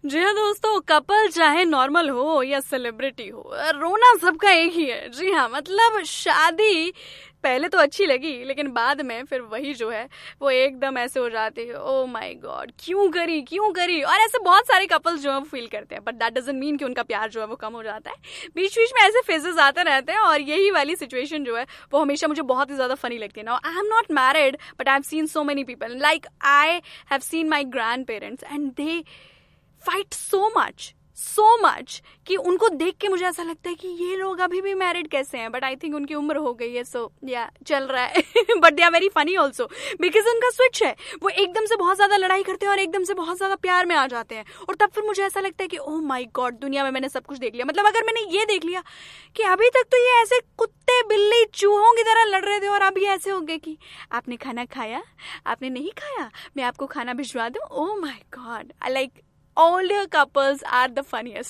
जी हाँ दोस्तों, कपल चाहे नॉर्मल हो या सेलिब्रिटी हो, रोना सबका एक ही है। जी हाँ, मतलब शादी पहले तो अच्छी लगी, लेकिन बाद में फिर वही जो है वो एकदम ऐसे हो जाती है, ओ माय गॉड क्यों करी क्यों करी। और ऐसे बहुत सारे कपल्स जो है वो फील करते हैं, बट दैट डजंट मीन कि उनका प्यार जो है वो कम हो जाता है। बीच बीच में ऐसे फेजेस आते रहते हैं, और यही वाली सिचुएशन जो है वो हमेशा मुझे बहुत ही ज्यादा फनी लगती है। Now I am not married, but I have seen so many people, like I have seen my grand parents and they fight so much कि उनको देख के मुझे ऐसा लगता है कि ये लोग अभी भी मैरिड कैसे हैं। बट आई थिंक उनकी उम्र हो गई है, सो या चल रहा है। But they are very funny also, because उनका स्विच है। वो एकदम से बहुत ज्यादा लड़ाई करते हैं और एकदम से बहुत ज्यादा प्यार में आ जाते हैं, और तब फिर मुझे ऐसा लगता है कि ओह माय गॉड, दुनिया में मैंने सब कुछ देख लिया। मतलब अगर मैंने ये देख लिया कि अभी तक तो ये ऐसे कुत्ते बिल्ली चूहों की तरह लड़ रहे थे, और अभी ऐसे हो गए कि आपने खाना खाया, आपने नहीं खाया, मैं आपको खाना भिजवा दूं। Oh my God, I like older couples are the funniest.